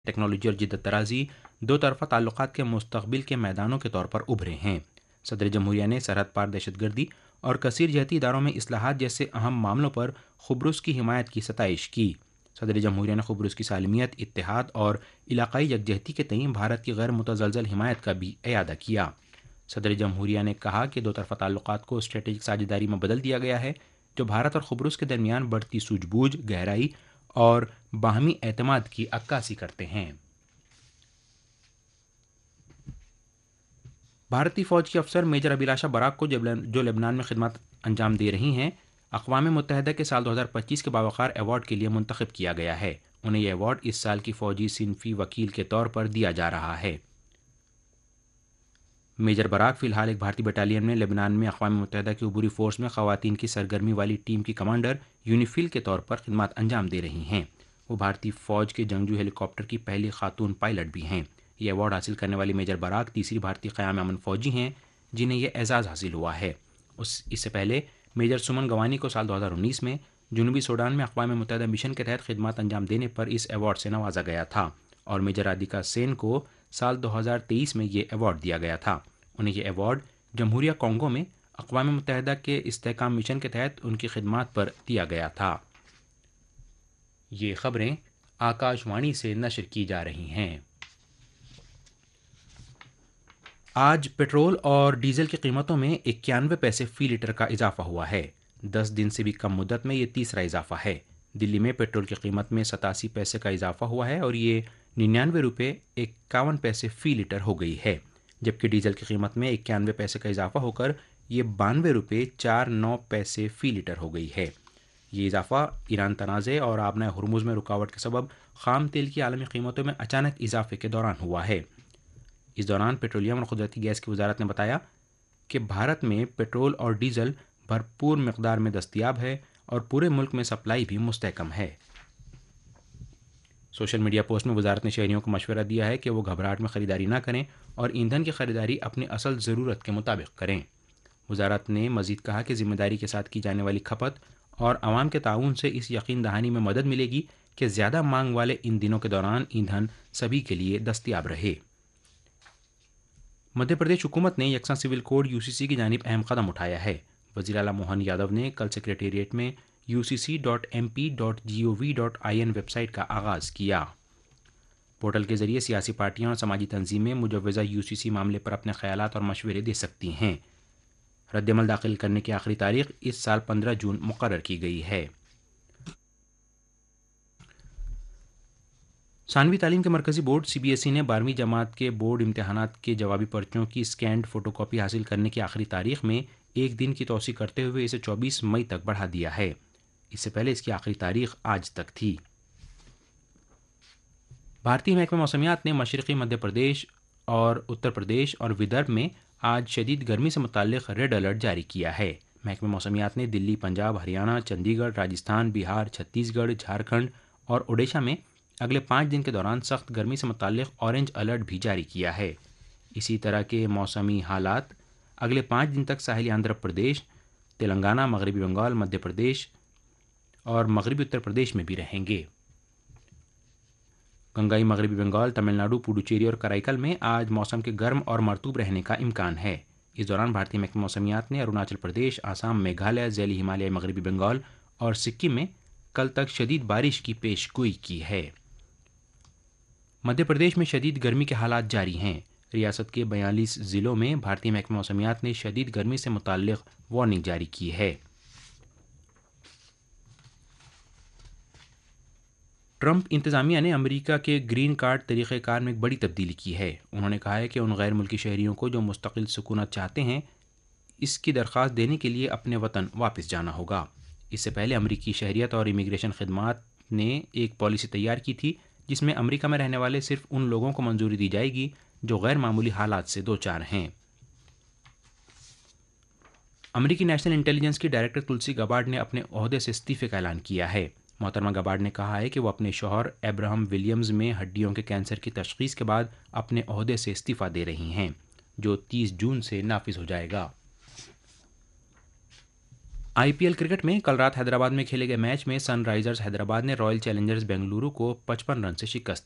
Technology اور جدت طرازی دو طرفہ تعلقات کے مستقبل کے میدانوں کے طور پر ابھرے ہیں۔ صدر جمہوریہ نے سرحد پار دہشت گردی اور کثیر جہتی اداروں میں اصلاحات جیسے اہم معاملوں پر قبرص کی حمایت کی ستائش کی۔ صدر جمہوریہ نے قبرص کی سالمیت، اتحاد اور علاقائی یکجہتی کے تئیں بھارت کی غیر متزلزل حمایت کا بھی اعادہ کیا۔ صدر جمہوریہ نے کہا کہ دو طرفہ تعلقات کو اسٹریٹجک ساجھیداری میں بدل دیا گیا ہے، جو بھارت اور قبرص کے درمیان بڑھتی سوجھ بوجھ، گہرائی اور باہمی اعتماد کی عکاسی کرتے ہیں۔ بھارتی فوج کی افسر میجر ابھیلاشا براک کو جو لبنان میں خدمات انجام دے رہی ہیں، اقوام متحدہ کے سال 2025 کے باوقار ایوارڈ کے لیے منتخب کیا گیا ہے۔ انہیں یہ ایوارڈ اس سال کی فوجی صنفی وکیل کے طور پر دیا جا رہا ہے۔ میجر براک فی الحال ایک بھارتی بٹالین میں لبنان میں اقوام متحدہ کی عبوری فورس میں خواتین کی سرگرمی والی ٹیم کی کمانڈر یونیفیل کے طور پر خدمات انجام دے رہی ہیں۔ وہ بھارتی فوج کے جنگجو ہیلی کاپٹر کی پہلی خاتون پائلٹ بھی ہیں۔ یہ ایوارڈ حاصل کرنے والی میجر براک تیسری بھارتی قیام امن فوجی ہیں جنہیں یہ اعزاز حاصل ہوا ہے۔ اس سے پہلے میجر سمن گوانی کو سال 2019 میں جنوبی سوڈان میں اقوام متحدہ مشن کے تحت خدمات انجام دینے پر اس ایوارڈ سے نوازا گیا تھا، اور میجر رادھیکا سین کو سال 2023 میں یہ ایوارڈ دیا گیا تھا۔ انہیں یہ ایوارڈ جمہوریہ کانگو میں اقوام متحدہ کے استحکام مشن کے تحت ان کی خدمات پر دیا گیا تھا۔ یہ خبریں آکاش وانی سے نشر کی جا رہی ہیں۔ آج پیٹرول اور ڈیزل کی قیمتوں میں 91 پیسے فی لیٹر کا اضافہ ہوا ہے۔ 10 دن سے بھی کم مدت میں یہ تیسرا اضافہ ہے۔ دلی میں پیٹرول کی قیمت میں 87 پیسے کا اضافہ ہوا ہے اور یہ 99 روپے 51 پیسے فی لیٹر ہو گئی ہے، جبکہ ڈیزل کی قیمت میں 91 پیسے کا اضافہ ہو کر یہ 92 روپے 49 پیسے فی لیٹر ہو گئی ہے۔ یہ اضافہ ایران تنازع اور آبنۂ ہرمز میں رکاوٹ کے سبب خام تیل کی عالمی قیمتوں میں اچانک اضافے کے دوران ہوا ہے۔ اس دوران پیٹرولیم اور قدرتی گیس کی وزارت نے بتایا کہ بھارت میں پیٹرول اور ڈیزل بھرپور مقدار میں دستیاب ہے اور پورے ملک میں سپلائی بھی مستحکم ہے۔ سوشل میڈیا پوسٹ میں وزارت نے شہریوں کو مشورہ دیا ہے کہ وہ گھبراہٹ میں خریداری نہ کریں اور ایندھن کی خریداری اپنی اصل ضرورت کے مطابق کریں۔ وزارت نے مزید کہا کہ ذمہ داری کے ساتھ کی جانے والی کھپت اور عوام کے تعاون سے اس یقین دہانی میں مدد ملے گی کہ زیادہ مانگ والے ان دنوں کے دوران ایندھن سبھی کے لیے دستیاب رہے۔ مدھیہ پردیش حکومت نے یکساں سول کوڈ UCC کی جانب اہم قدم اٹھایا ہے۔ وزیر اعلیٰ موہن یادو نے کل سکریٹریٹ میں ucc.mp.gov.in ویب سائٹ کا آغاز کیا۔ پورٹل کے ذریعے سیاسی پارٹیاں اور سماجی تنظیمیں مجوزہ UCC معاملے پر اپنے خیالات اور مشورے دے سکتی ہیں۔ رد عمل داخل کرنے کی آخری تاریخ اس سال 15 جون مقرر کی گئی ہے۔ ثانوی تعلیم کے مرکزی بورڈ CBSE نے 12ویں جماعت کے بورڈ امتحانات کے جوابی پرچوں کی اسکینڈ فوٹو کاپی حاصل کرنے کی آخری تاریخ میں ایک دن کی توسیع کرتے ہوئے اسے 24 مئی تک بڑھا دیا ہے۔ اس سے پہلے اس کی آخری تاریخ آج تک تھی۔ بھارتی محکمہ موسمیات نے مشرقی مدھیہ پردیش اور اتر پردیش اور ودربھ میں آج شدید گرمی سے متعلق ریڈ الرٹ جاری کیا ہے۔ محکمہ موسمیات نے دلی، پنجاب، ہریانہ، چندی گڑھ، راجستھان، بہار، چھتیس گڑھ، جھارکھنڈ اور اوڈیشہ میں اگلے 5 دن کے دوران سخت گرمی سے متعلق اورنج الرٹ بھی جاری کیا ہے۔ اسی طرح کے موسمی حالات اگلے 5 دن تک ساحلی آندھرا پردیش، تلنگانہ، مغربی بنگال، مدھیہ پردیش اور مغربی اتر پردیش میں بھی رہیں گے۔ گنگائی مغربی بنگال، تمل ناڈو، پڈوچیری اور کرائیکل میں آج موسم کے گرم اور مرطوب رہنے کا امکان ہے۔ اس دوران بھارتی محکمہ موسمیات نے اروناچل پردیش، آسام، میگھالیہ، ذیلی ہمالیائی مغربی بنگال اور سکم میں کل تک شدید بارش کی پیش گوئی کی ہے۔ مدھیہ پردیش میں شدید گرمی کے حالات جاری ہیں۔ ریاست کے 42 ضلعوں میں بھارتی محکمہ موسمیات نے شدید گرمی سے متعلق وارننگ جاری کی ہے۔ ٹرمپ انتظامیہ نے امریکہ کے گرین کارڈ طریقہ کار میں ایک بڑی تبدیلی کی ہے۔ انہوں نے کہا ہے کہ ان غیر ملکی شہریوں کو جو مستقل سکونت چاہتے ہیں، اس کی درخواست دینے کے لیے اپنے وطن واپس جانا ہوگا۔ اس سے پہلے امریکی شہریت اور امیگریشن خدمات نے ایک پالیسی تیار کی تھی جس میں امریکہ میں رہنے والے صرف ان لوگوں کو منظوری دی جائے گی جو غیر معمولی حالات سے دوچار ہیں۔ امریکی نیشنل انٹیلیجنس کی ڈائریکٹر تلسی گبارڈ نے اپنے عہدے سے استعفے کا اعلان کیا ہے۔ محترمہ گبارڈ نے کہا ہے کہ وہ اپنے شوہر ابراہم ولیمز میں ہڈیوں کے کینسر کی تشخیص کے بعد اپنے عہدے سے استعفیٰ دے رہی ہیں، جو 30 جون سے نافذ ہو جائے گا۔ IPL کرکٹ میں کل رات حیدرآباد میں کھیلے گئے میچ میں سن رائزرز حیدرآباد نے رائل چیلنجرز بنگلورو کو 55 رن سے شکست